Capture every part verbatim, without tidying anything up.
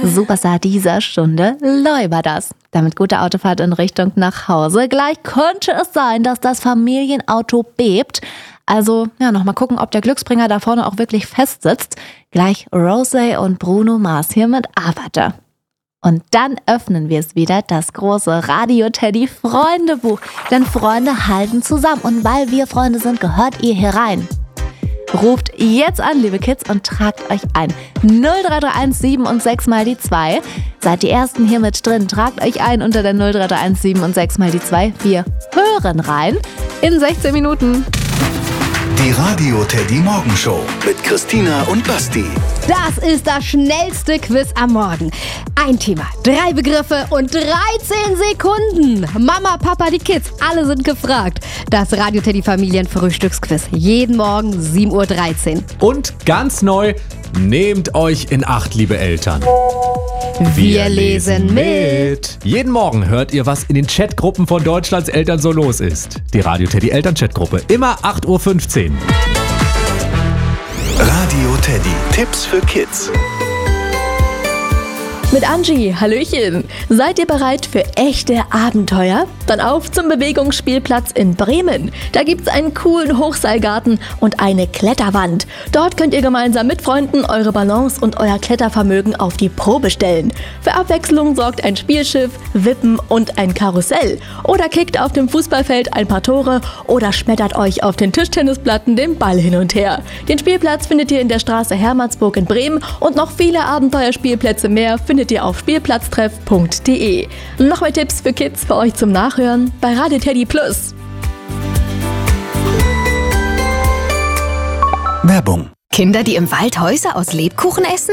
Superstar dieser Stunde, Läuber das. Damit gute Autofahrt in Richtung nach Hause. Gleich könnte es sein, dass das Familienauto bebt. Also, ja, nochmal gucken, ob der Glücksbringer da vorne auch wirklich fest sitzt. Gleich Rosé und Bruno Mars hier mit Arbeiter. Und dann öffnen wir es wieder, das große Radio-Teddy-Freundebuch. Denn Freunde halten zusammen. Und weil wir Freunde sind, gehört ihr hier rein. Ruft jetzt an, liebe Kids, und tragt euch ein. null drei drei eins sieben und sechs mal die zwei. Seid die Ersten hier mit drin. Tragt euch ein unter der null drei drei eins sieben und sechs mal die zwei. Wir hören rein in sechzehn Minuten. Die Radio-Teddy-Morgenshow mit Christina und Basti. Das ist das schnellste Quiz am Morgen. Ein Thema, drei Begriffe und dreizehn Sekunden. Mama, Papa, die Kids, alle sind gefragt. Das Radio-Teddy-Familien-Frühstücksquiz. Jeden Morgen sieben Uhr dreizehn. Und ganz neu, nehmt euch in Acht, liebe Eltern. Wir lesen mit. Jeden Morgen hört ihr, was in den Chatgruppen von Deutschlands Eltern so los ist. Die Radio-Teddy Eltern-Chatgruppe. Immer acht Uhr fünfzehn. Radio Teddy. Tipps für Kids. Mit Angie, Hallöchen. Seid ihr bereit für echte Abenteuer? Dann auf zum Bewegungsspielplatz in Bremen. Da gibt's einen coolen Hochseilgarten und eine Kletterwand. Dort könnt ihr gemeinsam mit Freunden eure Balance und euer Klettervermögen auf die Probe stellen. Für Abwechslung sorgt ein Spielschiff, Wippen und ein Karussell. Oder kickt auf dem Fußballfeld ein paar Tore oder schmettert euch auf den Tischtennisplatten den Ball hin und her. Den Spielplatz findet ihr in der Straße Hermannsburg in Bremen und noch viele Abenteuerspielplätze mehr findet ihr auf spielplatztreff punkt de. Noch mehr Tipps für Kids für euch zum Nachhören bei Radio Teddy Plus. Werbung. Kinder, die im Wald Häuser aus Lebkuchen essen?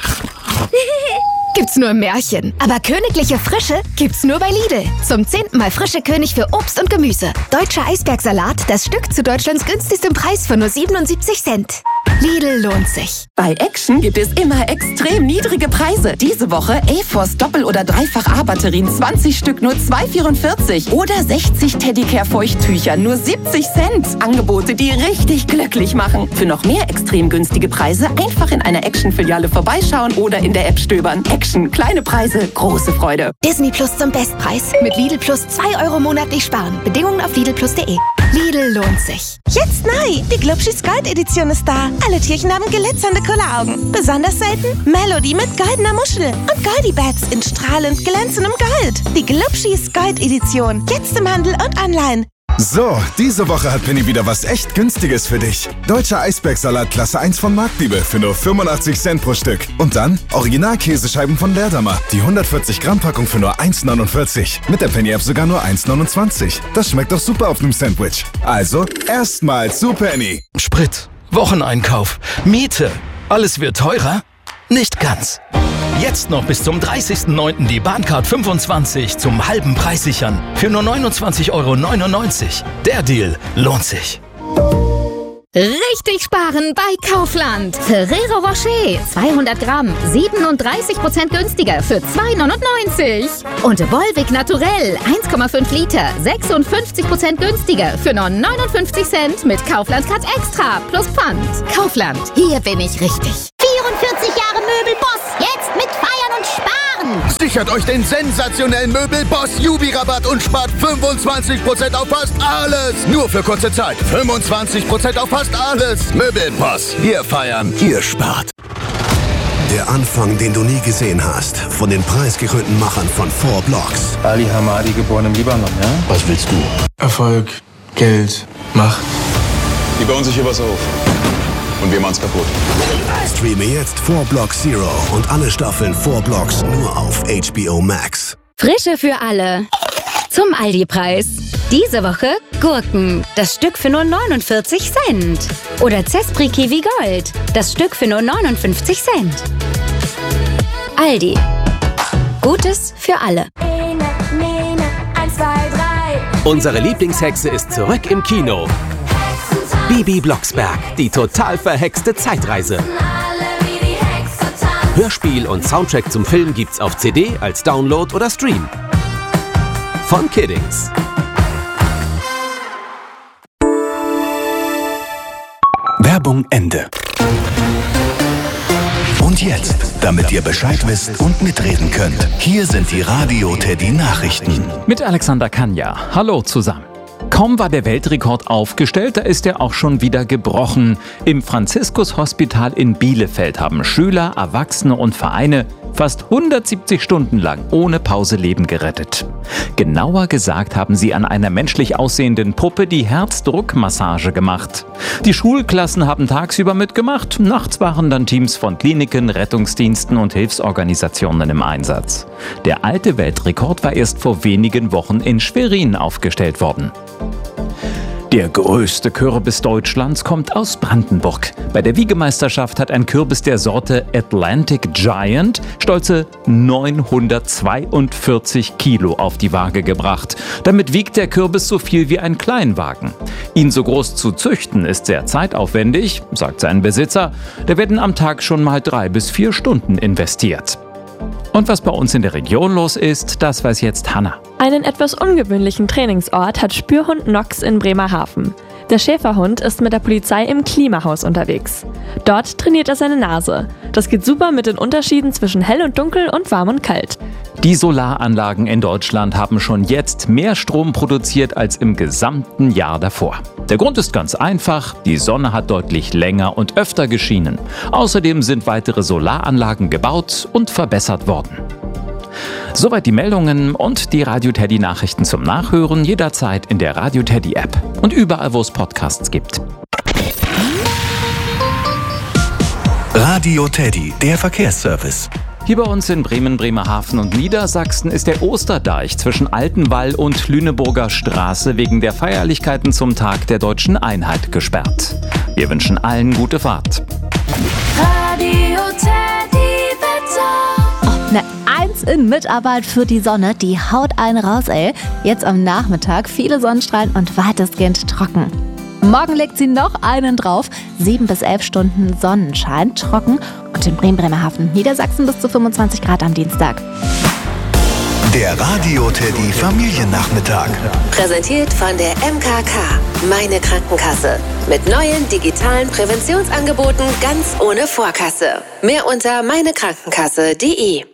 Gibt's nur im Märchen. Aber königliche Frische gibt's nur bei Lidl. Zum zehnten Mal frische König für Obst und Gemüse. Deutscher Eisbergsalat, das Stück zu Deutschlands günstigstem Preis für nur siebenundsiebzig Cent. Lidl lohnt sich. Bei Action gibt es immer extrem niedrige Preise. Diese Woche A-Force Doppel- oder Dreifach-A-Batterien zwanzig Stück nur zwei vierundvierzig. Oder sechzig Teddicare-Feuchttücher nur siebzig Cent. Angebote, die richtig glücklich machen. Für noch mehr extrem günstige Preise einfach in einer Action-Filiale vorbeischauen oder in der App stöbern. Action, kleine Preise, große Freude. Disney Plus zum Bestpreis. Mit Lidl Plus zwei Euro monatlich sparen. Bedingungen auf lidl plus punkt de. Lidl lohnt sich. Jetzt neu! Die Glubschis Gold Edition ist da. Alle Tierchen haben glitzernde Kulleraugen. Besonders selten Melody mit goldener Muschel und Goldie-Bags in strahlend glänzendem Gold. Die Glubschis Gold Edition. Jetzt im Handel und online. So, diese Woche hat Penny wieder was echt Günstiges für dich. Deutscher Eisbergsalat Klasse eins von Marktliebe für nur fünfundachtzig Cent pro Stück. Und dann Original-Käsescheiben von Leerdammer. Die hundertvierzig Gramm Packung für nur eins neunundvierzig. Mit der Penny-App sogar nur eins neunundzwanzig. Das schmeckt doch super auf einem Sandwich. Also, erstmal zu Penny. Sprit, Wocheneinkauf, Miete. Alles wird teurer? Nicht ganz. Jetzt noch bis zum dreißigsten neunten die Bahncard fünfundzwanzig zum halben Preis sichern. Für nur neunundzwanzig Euro neunundneunzig. Der Deal lohnt sich. Richtig sparen bei Kaufland. Ferrero Rocher zweihundert Gramm, siebenunddreißig Prozent günstiger für zwei neunundneunzig. Und Volvic Naturell eins Komma fünf Liter, sechsundfünfzig Prozent günstiger für nur neunundfünfzig Cent mit Kaufland Cut Extra plus Pfand. Kaufland, hier bin ich richtig. vierundvierzig Jahre Möbelboss, jetzt mit Feiern und Sparen. Sichert euch den sensationellen Möbelboss Jubi-Rabatt und spart fünfundzwanzig Prozent auf fast alles. Nur für kurze Zeit. fünfundzwanzig Prozent auf fast alles. Möbelboss. Wir feiern, ihr spart. Der Anfang, den du nie gesehen hast. Von den preisgekrönten Machern von Four Blocks. Ali Hamadi, geboren im Libanon, ja? Was willst du? Erfolg, Geld, Macht. Die bauen sich hier was auf. Und wir machen's kaputt. Streame jetzt Four Blocks Zero und alle Staffeln Four Blocks nur auf H B O Max. Frische für alle. Zum Aldi-Preis. Diese Woche Gurken. Das Stück für nur neunundvierzig Cent. Oder Zespri Kiwi Gold. Das Stück für nur neunundfünfzig Cent. Aldi. Gutes für alle. Ene, Mene, eins, zwei, drei. Unsere Lieblingshexe ist zurück im Kino. Bibi Blocksberg, die total verhexte Zeitreise. Hörspiel und Soundtrack zum Film gibt's auf C D, als Download oder Stream. Von Kiddings. Werbung Ende. Und jetzt, damit ihr Bescheid wisst und mitreden könnt, hier sind die Radio Teddy Nachrichten. Mit Alexander Kanja. Hallo zusammen. Kaum war der Weltrekord aufgestellt, da ist er auch schon wieder gebrochen. Im Franziskus-Hospital in Bielefeld haben Schüler, Erwachsene und Vereine fast hundertsiebzig Stunden lang ohne Pause Leben gerettet. Genauer gesagt haben sie an einer menschlich aussehenden Puppe die Herzdruckmassage gemacht. Die Schulklassen haben tagsüber mitgemacht, nachts waren dann Teams von Kliniken, Rettungsdiensten und Hilfsorganisationen im Einsatz. Der alte Weltrekord war erst vor wenigen Wochen in Schwerin aufgestellt worden. Der größte Kürbis Deutschlands kommt aus Brandenburg. Bei der Wiegemeisterschaft hat ein Kürbis der Sorte Atlantic Giant stolze neunhundertzweiundvierzig Kilo auf die Waage gebracht. Damit wiegt der Kürbis so viel wie ein Kleinwagen. Ihn so groß zu züchten ist sehr zeitaufwendig, sagt sein Besitzer. Da werden am Tag schon mal drei bis vier Stunden investiert. Und was bei uns in der Region los ist, das weiß jetzt Hanna. Einen etwas ungewöhnlichen Trainingsort hat Spürhund Nox in Bremerhaven. Der Schäferhund ist mit der Polizei im Klimahaus unterwegs. Dort trainiert er seine Nase. Das geht super mit den Unterschieden zwischen hell und dunkel und warm und kalt. Die Solaranlagen in Deutschland haben schon jetzt mehr Strom produziert als im gesamten Jahr davor. Der Grund ist ganz einfach, die Sonne hat deutlich länger und öfter geschienen. Außerdem sind weitere Solaranlagen gebaut und verbessert worden. Soweit die Meldungen und die Radio Teddy Nachrichten zum Nachhören jederzeit in der Radio Teddy App und überall, wo es Podcasts gibt. Radio Teddy, der Verkehrsservice. Hier bei uns in Bremen, Bremerhaven und Niedersachsen ist der Osterdeich zwischen Altenwall und Lüneburger Straße wegen der Feierlichkeiten zum Tag der Deutschen Einheit gesperrt. Wir wünschen allen gute Fahrt. Radio Teddy Wetter. Oh, ne Eins in Mitarbeit für die Sonne, die haut einen raus, ey. Jetzt am Nachmittag viele Sonnenstrahlen und weitestgehend trocken. Morgen legt sie noch einen drauf. Sieben bis elf Stunden Sonnenschein, trocken. Und in Bremen, Bremerhaven, Niedersachsen bis zu fünfundzwanzig Grad am Dienstag. Der Radio Teddy Familiennachmittag. Präsentiert von der M K K, meine Krankenkasse. Mit neuen digitalen Präventionsangeboten ganz ohne Vorkasse. Mehr unter meinekrankenkasse punkt de.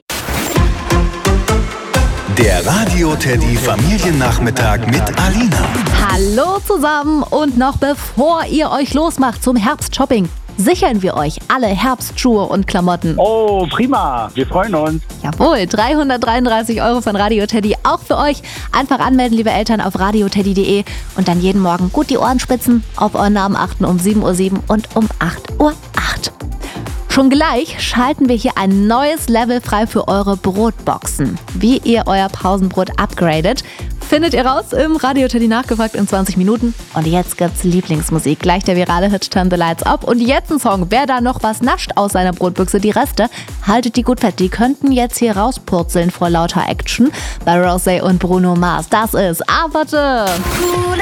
Der Radio Teddy Familiennachmittag mit Alina. Hallo zusammen und noch bevor ihr euch losmacht zum Herbstshopping, sichern wir euch alle Herbstschuhe und Klamotten. Oh, prima. Wir freuen uns. Jawohl, dreihundertdreiunddreißig Euro von Radio Teddy auch für euch. Einfach anmelden, liebe Eltern, auf radioteddy punkt de und dann jeden Morgen gut die Ohren spitzen, auf euren Namen achten um sieben Uhr sieben und um acht Uhr acht. Schon gleich schalten wir hier ein neues Level frei für eure Brotboxen. Wie ihr euer Pausenbrot upgradet, findet ihr raus im Radio Teddy nachgefragt in zwanzig Minuten. Und jetzt gibt's Lieblingsmusik. Gleich der virale Hit Turn the Lights Up. Und jetzt ein Song. Wer da noch was nascht aus seiner Brotbüchse, die Reste, haltet die gut fett. Die könnten jetzt hier rauspurzeln vor lauter Action bei Rosé und Bruno Mars. Das ist Avate.